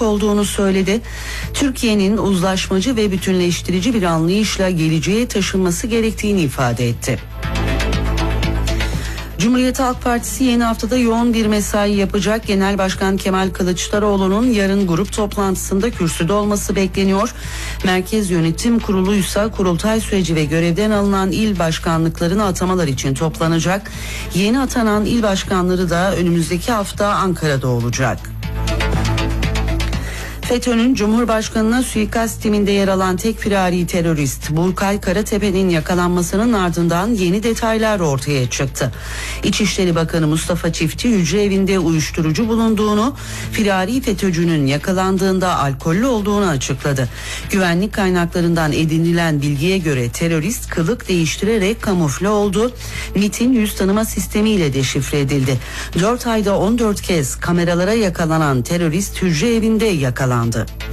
açık olduğunu söyledi. Türkiye'nin uzlaşmacı ve bütünleştirici bir anlayışla geleceğe taşınması gerektiğini ifade etti. Cumhuriyet Halk Partisi yeni haftada yoğun bir mesai yapacak. Genel Başkan Kemal Kılıçdaroğlu'nun yarın grup toplantısında kürsüde olması bekleniyor. Merkez Yönetim Kurulu ise kurultay süreci ve görevden alınan il başkanlıklarını atamalar için toplanacak. Yeni atanan il başkanları da önümüzdeki hafta Ankara'da olacak. FETÖ'nün Cumhurbaşkanı'na suikast timinde yer alan tek firari terörist Burkay Karatepe'nin yakalanmasının ardından yeni detaylar ortaya çıktı. İçişleri Bakanı Mustafa Çiftçi hücre evinde uyuşturucu bulunduğunu, firari FETÖ'cünün yakalandığında alkollü olduğunu açıkladı. Güvenlik kaynaklarından edinilen bilgiye göre terörist kılık değiştirerek kamufle oldu. MİT'in yüz tanıma sistemiyle deşifre edildi. 4 ayda 14 kez kameralara yakalanan terörist hücre evinde yakalandı.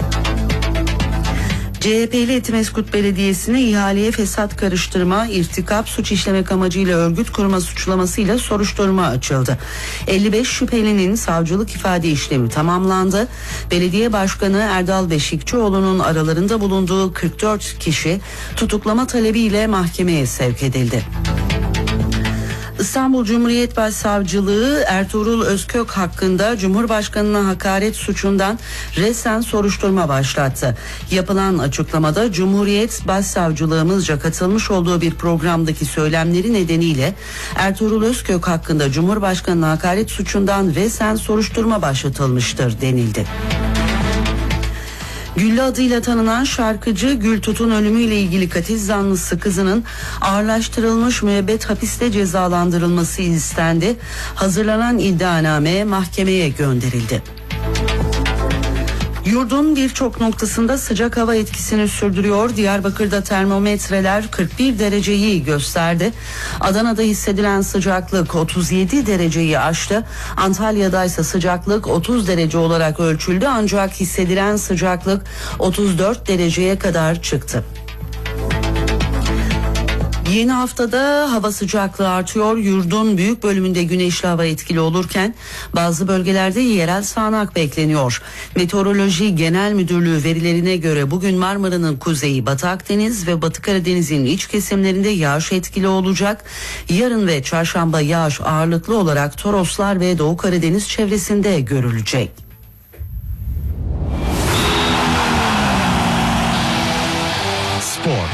CHP'li Etimesgut Belediyesi'ne ihaleye fesat karıştırma, irtikap, suç işlemek amacıyla örgüt kurma suçlamasıyla soruşturma açıldı. 55 şüphelinin savcılık ifade işlemi tamamlandı. Belediye Başkanı Erdal Beşikçioğlu'nun aralarında bulunduğu 44 kişi tutuklama talebiyle mahkemeye sevk edildi. İstanbul Cumhuriyet Başsavcılığı Ertuğrul Özkök hakkında Cumhurbaşkanı'na hakaret suçundan resen soruşturma başlattı. Yapılan açıklamada Cumhuriyet Başsavcılığımızca katılmış olduğu bir programdaki söylemleri nedeniyle Ertuğrul Özkök hakkında Cumhurbaşkanı'na hakaret suçundan resen soruşturma başlatılmıştır denildi. Güllü adıyla tanınan şarkıcı Gül Tut'un ölümüyle ilgili katil zanlısı kızının ağırlaştırılmış müebbet hapiste cezalandırılması istendi. Hazırlanan iddianame mahkemeye gönderildi. Yurdun birçok noktasında sıcak hava etkisini sürdürüyor. Diyarbakır'da termometreler 41 dereceyi gösterdi. Adana'da hissedilen sıcaklık 37 dereceyi aştı. Antalya'da ise sıcaklık 30 derece olarak ölçüldü ancak hissedilen sıcaklık 34 dereceye kadar çıktı. Yeni haftada hava sıcaklığı artıyor. Yurdun büyük bölümünde güneşli hava etkili olurken bazı bölgelerde yerel sağanak bekleniyor. Meteoroloji Genel Müdürlüğü verilerine göre bugün Marmara'nın kuzeyi, Batı Akdeniz ve Batı Karadeniz'in iç kesimlerinde yağış etkili olacak. Yarın ve çarşamba yağış ağırlıklı olarak Toroslar ve Doğu Karadeniz çevresinde görülecek. Spor.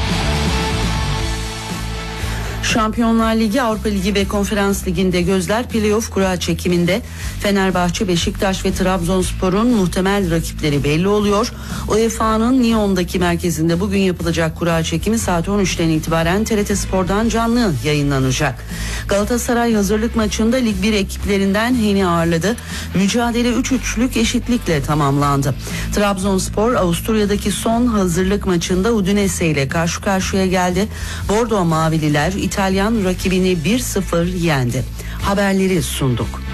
Şampiyonlar Ligi, Avrupa Ligi ve Konferans Ligi'nde gözler playoff kura çekiminde. Fenerbahçe, Beşiktaş ve Trabzonspor'un muhtemel rakipleri belli oluyor. UEFA'nın Lyon'daki merkezinde bugün yapılacak kura çekimi saat 13'ten itibaren TRT Spor'dan canlı yayınlanacak. Galatasaray hazırlık maçında Lig 1 ekiplerinden Hen'i ağırladı. Mücadele 3-3'lük eşitlikle tamamlandı. Trabzonspor Avusturya'daki son hazırlık maçında Udinese ile karşı karşıya geldi. Bordo Mavililer İtalyan rakibini 1-0 yendi. Haberleri sunduk.